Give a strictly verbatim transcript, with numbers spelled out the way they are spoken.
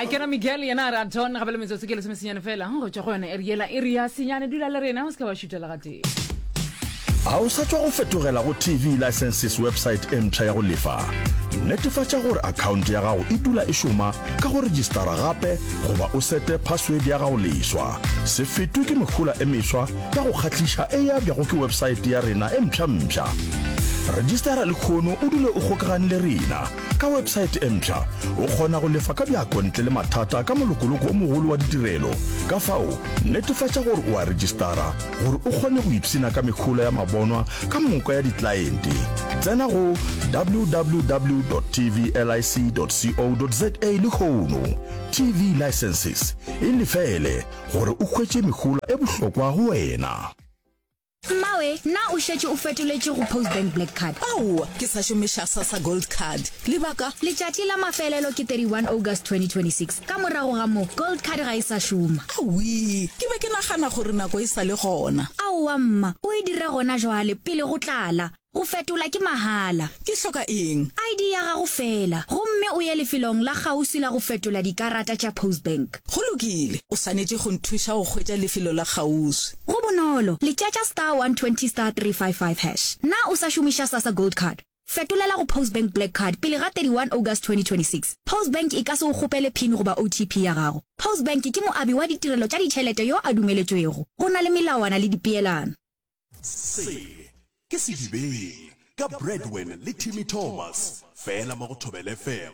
I kena Miguel yena ra John ga bele metso sekele se mesenyane fela go tswa go yona area area senyane dula le rena o se ka ba shootela ga teng. A o sa tswa go fetogela go T V licenses website e ntšha ya go lefa. Netefatsa gore account ya gago e dula e šoma ka go registera gape goba o sete password ya gago leswa. Se fetwe ke mekgola e meswa ya go kgatliša e ya bjago ke website ya rena e mpša-mpša. Registera le khono o dule o gokagane le rena ka website e mpša o kgona go lefa ka bjakontle le mathata ka molokoloko o mogolo wa ditirelo. Ka fao netefatsa gore o a registera gore o kgone go ipsina ka mekgola ya mabonwa ka moka ya ditlaente. Tsena go w w w dot t v lic dot co dot za le khono. T V licenses e lefele gore o khwetse mekgola e bohlokwa go wena. Mawe, na o shetse o fetoletse go Postbank Black Card. Au, ke sa shumisha sasa Gold Card. Lebaka letšatši la mafelelo ke thirty-one August twenty twenty-six. Ka morago ga mo Gold Card ga e sa šoma. Awi, ke be ke nagana gore nako e sa le gona. Aowa mma, o e dira gona jwale pele go tlala. Go fetola ke mahala. Ke hloka eng? I D ya gago fela. Gomme o ye lefelong la gausi la go fetola dikarata tša Postbank. Go lokile, o sanetse go nthuša go hwetša lefelo la gausi. Go bonolo, le tšatša star one twenty star three five five hash. Na o sa šomiša sasa Gold Card. Fetolela go Postbank Black Card pele ga thirty-one August twenty twenty-six. Postbank e ka se go gopele pin goba O T P ya gago. Postbank ke moabi wa ditirelo tša ditšhelete yo a dumeletswego. Go na le melawana le dipeelano. Ke se dibeng ka Breadwin le Timmy Thomas fela mo go Thobela F M.